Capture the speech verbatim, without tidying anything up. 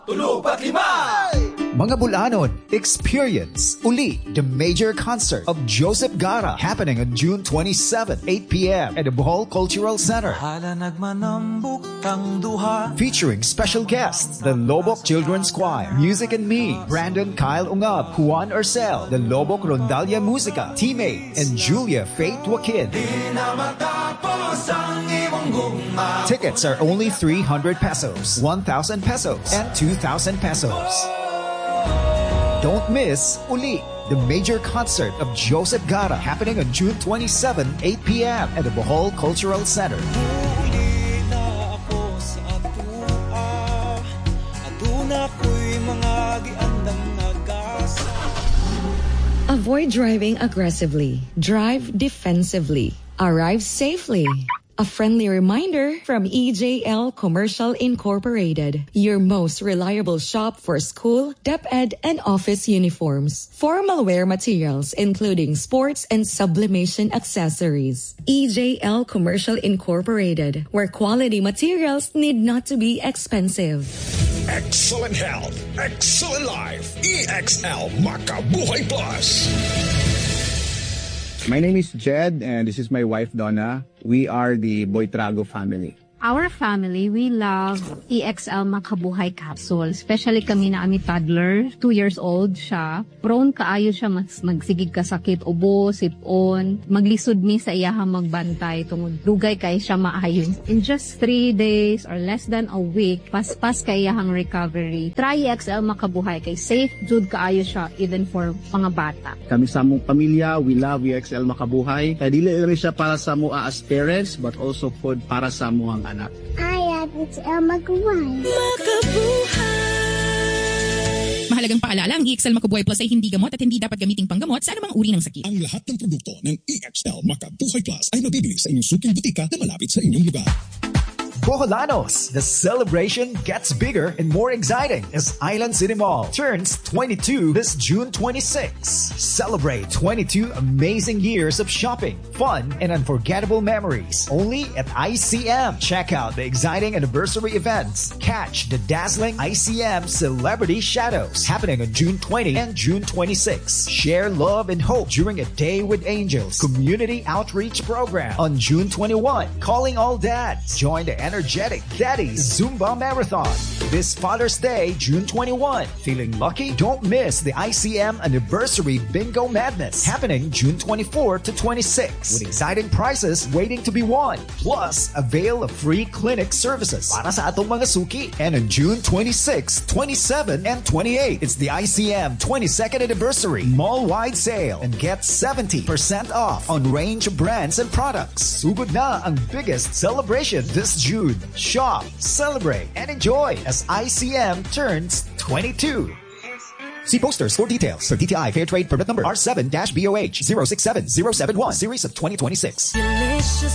Tulupat lima! Mga Bulanon, experience uli the major concert of Joseph Gara happening on June twenty-seventh, eight p.m. at the Bohol Cultural Center. Featuring special guests, the Lobok Children's Choir, Music and Me, Brandon Kyle Ungab, Juan Urcel, the Lobok Rondalia Musica, Teammate, and Julia Faith Joaquin. Tickets are only three hundred pesos, one thousand pesos, and two thousand pesos. Don't miss Uli, the major concert of Joseph Gara happening on June twenty-seventh, eight p.m. at the Bohol Cultural Center. Avoid driving aggressively. Drive defensively. Arrive safely. A friendly reminder from E J L Commercial Incorporated, your most reliable shop for school, DepEd, and office uniforms. Formal wear materials, including sports and sublimation accessories. E J L Commercial Incorporated, where quality materials need not to be expensive. Excellent health, excellent life. E X L Makabuhay Plus. My name is Jed, and this is my wife, Donna. We are the Boitrago family. Our family, we love E X L Makabuhay Capsule. Especially kami na ami toddler, two years old siya. Prone kaayo siya mas magsigig kasakit, ubo, sipon. Maglisod mi sa iyahang magbantay. Tungod dugay kay siya maayo. In just three days or less than a week, paspas kay iyahang recovery. Try E X L Makabuhay kay safe jud kaayo siya even for mga bata. Kami sa among pamilya, we love E X L Makabuhay. Kaya dili rin siya para sa mua as parents, but also food para sa muang anak. I have E X L Makabuhay. Makabuhay! Mahalagang paalala, ang E X L Makabuhay Plus ay hindi gamot at hindi dapat gamiting panggamot sa anumang uri ng sakit. Ang lahat ng produkto ng E X L Makabuhay Plus ay mabibili sa inyong suking butika na malapit sa inyong lugar. Boholanos, the celebration gets bigger and more exciting as Island City Mall turns twenty-two this June twenty-sixth. Celebrate twenty-two amazing years of shopping, fun, and unforgettable memories only at I C M. Check out the exciting anniversary events. Catch the dazzling I C M Celebrity Shadows happening on June twentieth and June twenty-sixth. Share love and hope during a Day with Angels community outreach program on June twenty-first. Calling all dads. Join the energetic Daddies Zumba Marathon this Father's Day, June twenty-first. Feeling lucky? Don't miss the I C M Anniversary Bingo Madness happening June twenty-fourth to twenty-sixth with exciting prizes waiting to be won. Plus, avail of free clinic services para sa atong mga suki. And on June twenty-sixth, twenty-seventh, and twenty-eighth, it's the I C M twenty-second Anniversary Mall-wide Sale and get seventy percent off on range of brands and products. Sugod na ang biggest celebration this June. Shop, celebrate, and enjoy as I C M turns twenty-two. See posters for details. For D T I Fair Trade Permit Number R seven B O H zero six seven zero seven one, Series of twenty twenty-six.